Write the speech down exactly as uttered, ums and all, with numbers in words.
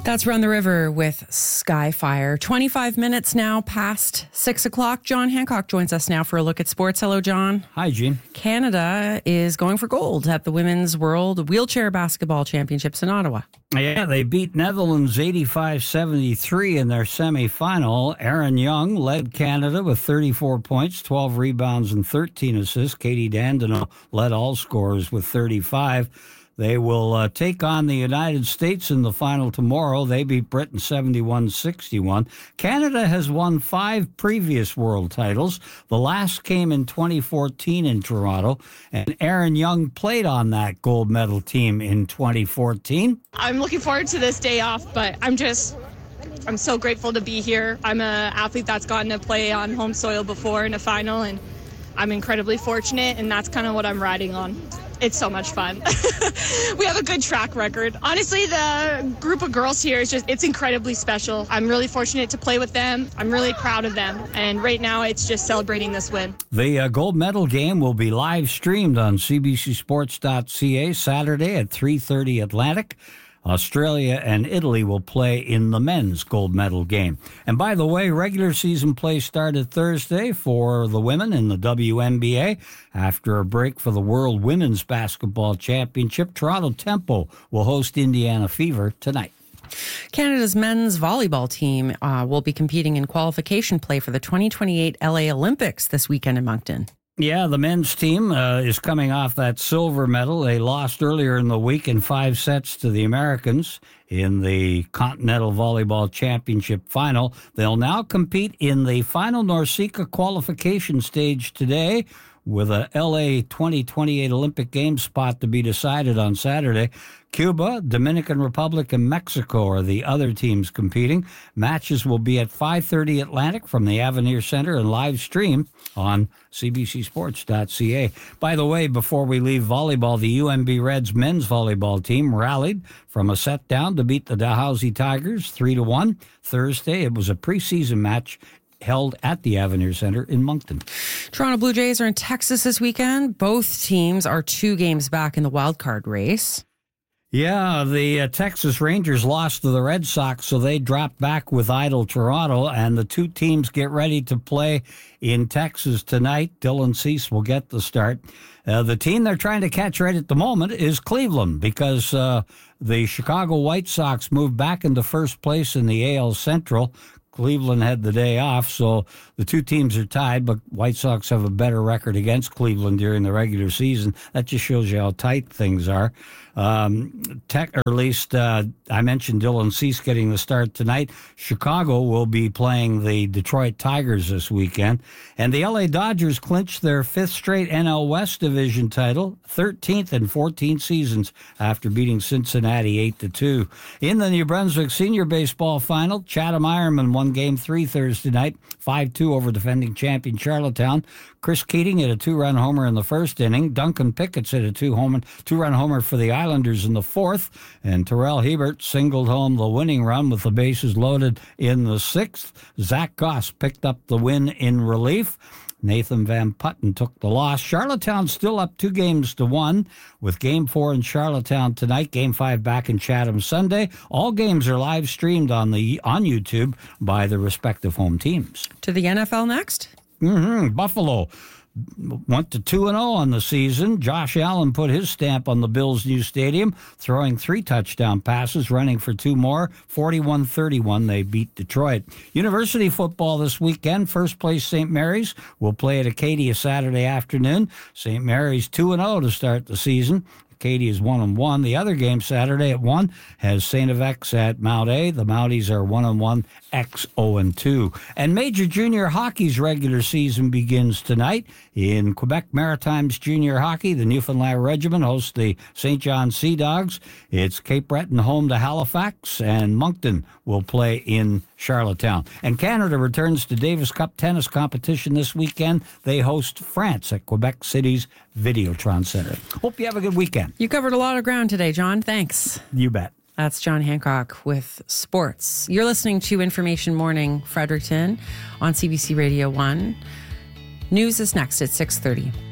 That's Run the River with Skyfire. twenty-five minutes now past six o'clock. John Hancock joins us now for a look at sports. Hello, John. Hi, Jean. Canada is going for gold at the Women's World Wheelchair Basketball Championships in Ottawa. Yeah, they beat Netherlands eighty-five seventy-three in their semifinal. Erin Young led Canada with thirty-four points, twelve rebounds, and thirteen assists. Katie Dandenau led all scorers with thirty-five. They will uh, take on the United States in the final tomorrow. They beat Britain seventy-one sixty-one. Canada has won five previous world titles. The last came in twenty fourteen in Toronto, and Erin Young played on that gold medal team in twenty fourteen. I'm looking forward to this day off, but I'm just... I'm so grateful to be here. I'm an athlete that's gotten to play on home soil before in a final, and I'm incredibly fortunate, and that's kind of what I'm riding on. It's so much fun. We have a good track record. Honestly, the group of girls here is just, it's incredibly special. I'm really fortunate to play with them. I'm really proud of them. And right now, it's just celebrating this win. The uh, gold medal game will be live streamed on C B C sports dot C A Saturday at three thirty Atlantic. Australia and Italy will play in the men's gold medal game. And by the way, regular season play started Thursday for the women in the W N B A. After a break for the World Women's Basketball Championship, Toronto Tempo will host Indiana Fever tonight. Canada's men's volleyball team uh, will be competing in qualification play for the twenty twenty-eight L A Olympics this weekend in Moncton. Yeah, the men's team uh, is coming off that silver medal. They lost earlier in the week in five sets to the Americans in the Continental Volleyball Championship final. They'll now compete in the final NORCECA qualification stage today, with a L A twenty twenty-eight Olympic Games spot to be decided on Saturday. Cuba, Dominican Republic, and Mexico are the other teams competing. Matches will be at five thirty Atlantic from the Avenir Center and live stream on C B C sports dot C A. By the way, before we leave volleyball, the U N B Reds men's volleyball team rallied from a set down to beat the Dalhousie Tigers three to one Thursday. It was a preseason match held at the Avenir Center in Moncton. Toronto Blue Jays are in Texas this weekend. Both teams are two games back in the wild card race. Yeah, the uh, Texas Rangers lost to the Red Sox, so they dropped back with idle Toronto, and the two teams get ready to play in Texas tonight. Dylan Cease will get the start. Uh, the team they're trying to catch right at the moment is Cleveland, because uh, the Chicago White Sox moved back into first place in the A L Central. Cleveland had the day off, so the two teams are tied, but White Sox have a better record against Cleveland during the regular season. That just shows you how tight things are. Um, tech, or at least uh, I mentioned Dylan Cease getting the start tonight. Chicago will be playing the Detroit Tigers this weekend. And the L A Dodgers clinched their fifth straight N L West Division title, thirteenth in fourteen seasons, after beating Cincinnati eight to two. In the New Brunswick Senior Baseball Final, Chatham Ironman won Game three Thursday night, five two over defending champion Charlottetown. Chris Keating hit a two-run homer in the first inning. Duncan Pickett hit a two-homer, two-run homer for the Islanders in the fourth. And Terrell Hebert singled home the winning run with the bases loaded in the sixth. Zach Goss picked up the win in relief. Nathan Van Putten took the loss. Charlottetown still up two games to one, with Game four in Charlottetown tonight, Game five back in Chatham Sunday. All games are live streamed on the on YouTube by the respective home teams. To the N F L next? Mm-hmm. Buffalo went to two and oh on the season. Josh Allen put his stamp on the Bills' new stadium, throwing three touchdown passes, running for two more. forty-one thirty-one, they beat Detroit. University football this weekend. First place Saint Mary's will play at Acadia Saturday afternoon. Saint Mary's two and oh to start the season. Katie is one and one. The other game Saturday at one has Saint FX at Mount A. The Mounties are one and one, X zero and two. And Major Junior Hockey's regular season begins tonight in Quebec Maritimes Junior Hockey. The Newfoundland Regiment hosts the Saint John Sea Dogs. It's Cape Breton home to Halifax, and Moncton will play in Charlottetown. And Canada returns to Davis Cup tennis competition this weekend. They host France at Quebec City's Videotron Center. Hope you have a good weekend. You covered a lot of ground today, John. Thanks. You bet. That's John Hancock with sports. You're listening to Information Morning Fredericton on C B C Radio one. News is next at six thirty.